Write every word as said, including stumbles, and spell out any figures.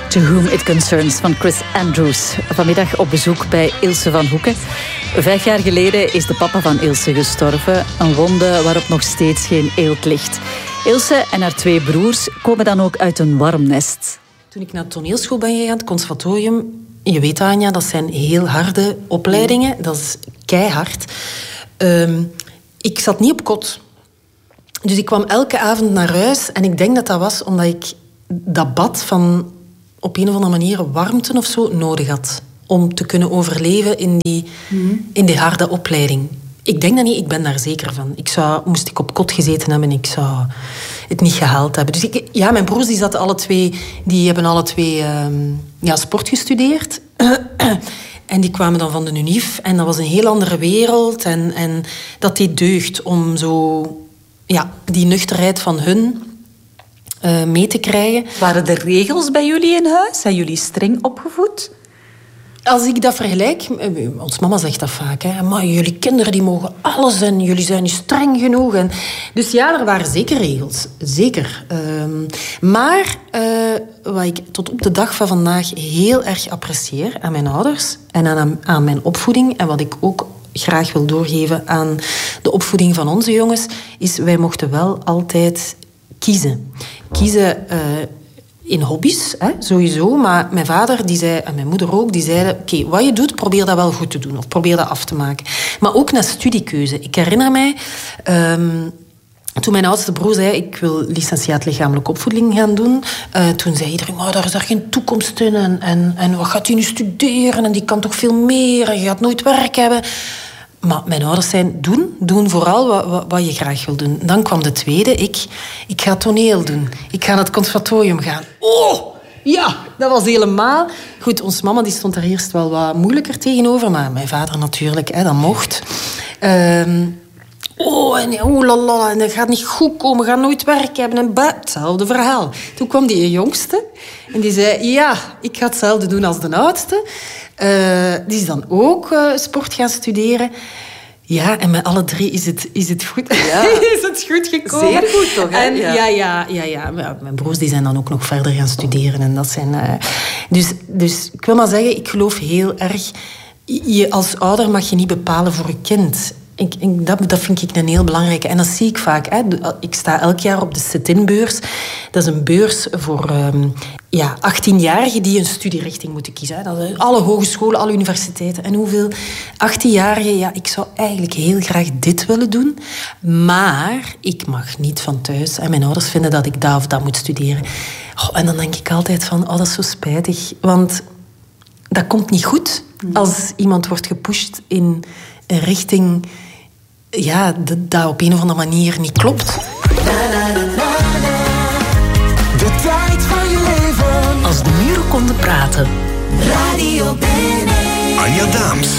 To Whom It Concerns van Chris Andrews. Vanmiddag op bezoek bij Ilse van Hoeken. Vijf jaar geleden is de papa van Ilse gestorven. Een wonde waarop nog steeds geen eelt ligt. Ilse en haar twee broers komen dan ook uit een warm nest. Toen ik naar de toneelschool ben gegaan, het conservatorium... Je weet, Anja, dat zijn heel harde opleidingen. Dat is keihard. Um, ik zat niet op kot. Dus ik kwam elke avond naar huis. En ik denk dat dat was omdat ik dat bad van... op een of andere manier warmte of zo nodig had. Om te kunnen overleven in die, mm. in die harde opleiding. Ik denk dat niet, ik ben daar zeker van. Ik zou, moest ik op kot gezeten hebben, ik zou het niet gehaald hebben. Dus ik, ja, mijn broers die zaten alle twee, die hebben alle twee um, ja, sport gestudeerd. En die kwamen dan van de UNIF. En dat was een heel andere wereld. En, en dat deed deugd om zo... Ja, die nuchterheid van hun... Uh, mee te krijgen. Waren er regels bij jullie in huis? Zijn jullie streng opgevoed? Als ik dat vergelijk... Ons mama zegt dat vaak. Hè, maar jullie kinderen die mogen alles en jullie zijn niet streng genoeg. En, dus ja, er waren zeker regels. Zeker. Um, maar uh, wat ik tot op de dag van vandaag heel erg apprecieer aan mijn ouders en aan, aan mijn opvoeding en wat ik ook graag wil doorgeven aan de opvoeding van onze jongens, is wij mochten wel altijd kiezen. Kiezen uh, in hobby's, hè, sowieso. Maar mijn vader die zei, en mijn moeder ook, die zeiden... Oké, okay, wat je doet, probeer dat wel goed te doen. Of probeer dat af te maken. Maar ook naar studiekeuze. Ik herinner mij... Um, toen mijn oudste broer zei... Ik wil licentiaat lichamelijke opvoeding gaan doen. Uh, toen zei iedereen... Maar daar is daar geen toekomst in. En, en, en wat gaat hij nu studeren? En die kan toch veel meer? En je gaat nooit werk hebben... Maar mijn ouders zeiden, doen. Doen vooral wat, wat, wat je graag wil doen. Dan kwam de tweede. Ik, ik ga toneel doen. Ik ga naar het conservatorium gaan. Oh, ja, dat was helemaal... Goed, onze mama die stond daar eerst wel wat moeilijker tegenover. Maar mijn vader natuurlijk, hè, dat mocht. Um, oh, en oh, lala, en dat gaat niet goed komen. We gaan nooit werk hebben. En bah, hetzelfde verhaal. Toen kwam die jongste. En die zei, ja, ik ga hetzelfde doen als de oudste. Uh, die is dan ook uh, sport gaan studeren. Ja, en met alle drie is het, is het, goed, ja. is het goed gekomen. Zeer goed, toch? Hè? En, ja, ja, ja, ja, ja. Mijn broers die zijn dan ook nog verder gaan studeren. En dat zijn, uh, dus, dus ik wil maar zeggen, ik geloof heel erg... Je, als ouder mag je niet bepalen voor je kind... Ik, ik, dat, dat vind ik een heel belangrijke. En dat zie ik vaak. Hè. Ik sta elk jaar op de sit-in-beurs. Dat is een beurs voor um, ja, achttienjarigen die een studierichting moeten kiezen. Hè. Dat zijn alle hogescholen, alle universiteiten. En hoeveel achttienjarigen... Ja, ik zou eigenlijk heel graag dit willen doen. Maar ik mag niet van thuis. En mijn ouders vinden dat ik dat of dat moet studeren. Oh, en dan denk ik altijd van... Oh, dat is zo spijtig. Want dat komt niet goed als iemand wordt gepusht in een richting... Ja, dat op een of andere manier niet klopt. De tijd van je leven. Als de muren konden praten. Radio B N N. Anja Daams.